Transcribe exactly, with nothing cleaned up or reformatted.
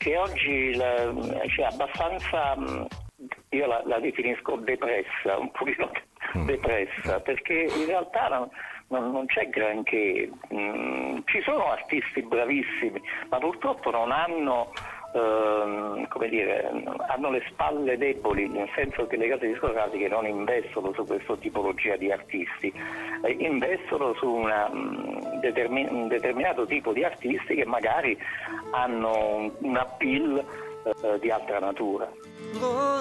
che oggi la, cioè, abbastanza, io la, la definisco depressa, un pochino depressa, perché in realtà non, non, non c'è granché. Mm, ci sono artisti bravissimi, ma purtroppo non hanno, ehm, come dire, hanno le spalle deboli, nel senso che le case discografiche non investono su questa tipologia di artisti, eh, investono su una, um, determin- un determinato tipo di artisti che magari hanno un, un appeal eh, di altra natura.